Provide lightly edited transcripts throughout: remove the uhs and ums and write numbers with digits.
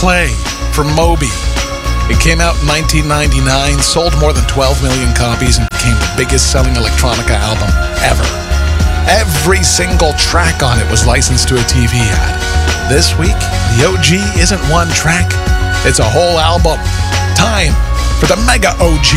Play from Moby. It came out in 1999, sold more than 12 million copies, and became the biggest selling electronica album ever. Every single track on it was licensed to a TV ad. This week, the OG isn't one track, it's a whole album. Time for the Mega OG.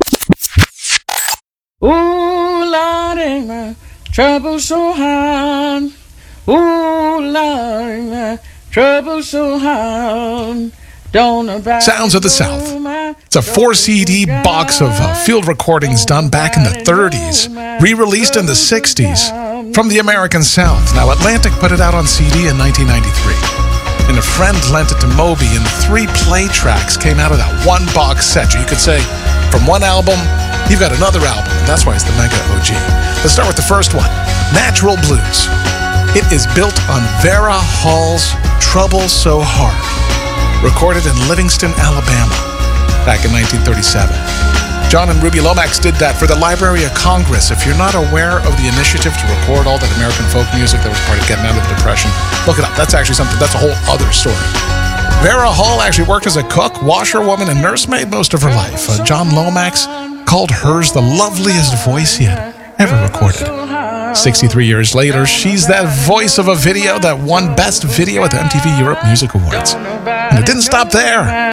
Ooh, Lord, ain't my trouble so hard. Ooh, Lord, my trouble so hard. Sounds of the South. It's a 4-CD box of field recordings done back in the 30s, re-released in the 60s from the American South. Now, Atlantic put it out on CD in 1993, and a friend lent it to Moby, and 3 play tracks came out of that one box set. So you could say, from one album, you've got another album, and that's why it's the Mega OG. Let's start with the first one, Natural Blues. It is built on Vera Hall's Trouble So Hard, recorded in Livingston, Alabama, back in 1937. John and Ruby Lomax did that for the Library of Congress. If you're not aware of the initiative to record all that American folk music that was part of getting out of the Depression, look it up. That's actually something, that's a whole other story. Vera Hall actually worked as a cook, washerwoman, and nursemaid most of her life. John Lomax called hers the loveliest voice he had ever recorded. 63 years later, she's that voice of a video that won Best Video at the MTV Europe Music Awards. And it didn't stop there.